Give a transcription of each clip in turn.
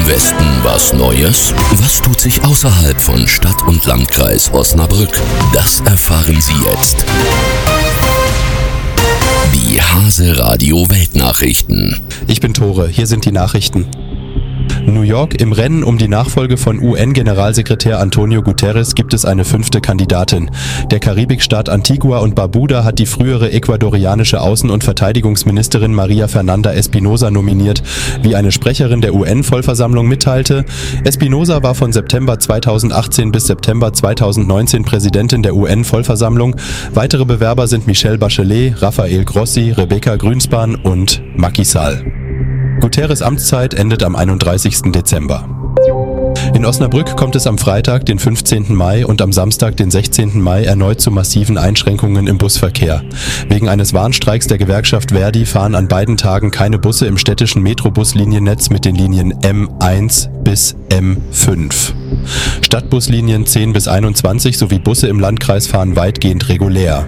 Westen was Neues? Was tut sich außerhalb von Stadt und Landkreis Osnabrück? Das erfahren Sie jetzt. Die Hase Radio Weltnachrichten. Ich bin Tore, hier sind die Nachrichten. New York: Im Rennen um die Nachfolge von UN-Generalsekretär Antonio Guterres gibt es eine 5. Kandidatin. Der Karibikstaat Antigua und Barbuda hat die frühere ecuadorianische Außen- und Verteidigungsministerin Maria Fernanda Espinosa nominiert, wie eine Sprecherin der UN-Vollversammlung mitteilte. Espinosa war von September 2018 bis September 2019 Präsidentin der UN-Vollversammlung. Weitere Bewerber sind Michelle Bachelet, Rafael Grossi, Rebecca Grünspan und Macky Sall. Guterres' Amtszeit endet am 31. Dezember. In Osnabrück kommt es am Freitag, den 15. Mai und am Samstag, den 16. Mai erneut zu massiven Einschränkungen im Busverkehr. Wegen eines Warnstreiks der Gewerkschaft Verdi fahren an beiden Tagen keine Busse im städtischen Metrobusliniennetz mit den Linien M1 bis M5. Stadtbuslinien 10 bis 21 sowie Busse im Landkreis fahren weitgehend regulär.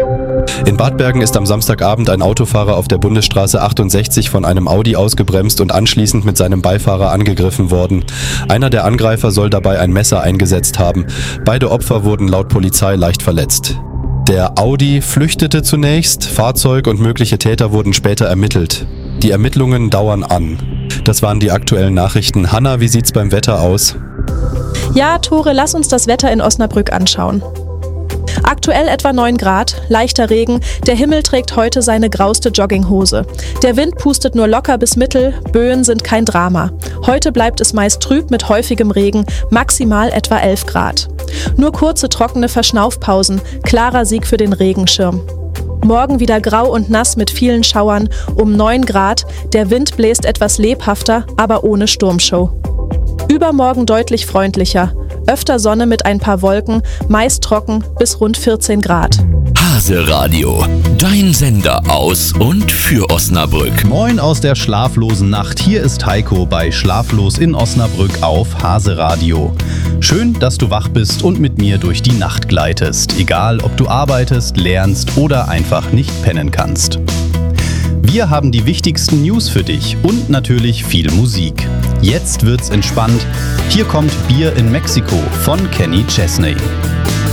In Bad Bergen ist am Samstagabend ein Autofahrer auf der Bundesstraße 68 von einem Audi ausgebremst und anschließend mit seinem Beifahrer angegriffen worden. Einer der Angreifer soll dabei ein Messer eingesetzt haben. Beide Opfer wurden laut Polizei leicht verletzt. Der Audi flüchtete zunächst, Fahrzeug und mögliche Täter wurden später ermittelt. Die Ermittlungen dauern an. Das waren die aktuellen Nachrichten. Hanna, wie sieht's beim Wetter aus? Ja, Tore, lass uns das Wetter in Osnabrück anschauen. Aktuell etwa 9 Grad, leichter Regen, der Himmel trägt heute seine grauste Jogginghose. Der Wind pustet nur locker bis mittel, Böen sind kein Drama. Heute bleibt es meist trüb mit häufigem Regen, maximal etwa 11 Grad. Nur kurze trockene Verschnaufpausen, klarer Sieg für den Regenschirm. Morgen wieder grau und nass mit vielen Schauern, um 9 Grad, der Wind bläst etwas lebhafter, aber ohne Sturmshow. Übermorgen deutlich freundlicher. Öfter Sonne mit ein paar Wolken, meist trocken bis rund 14 Grad. Hase Radio, dein Sender aus und für Osnabrück. Moin aus der schlaflosen Nacht. Hier ist Heiko bei Schlaflos in Osnabrück auf Hase Radio. Schön, dass du wach bist und mit mir durch die Nacht gleitest. Egal, ob du arbeitest, lernst oder einfach nicht pennen kannst. Wir haben die wichtigsten News für dich und natürlich viel Musik. Jetzt wird's entspannt. Hier kommt Bier in Mexiko von Kenny Chesney.